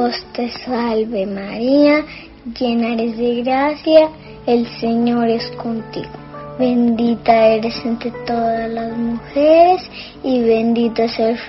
Dios te salve María, llena eres de gracia, el Señor es contigo. Bendita eres entre todas las mujeres y bendito es el fruto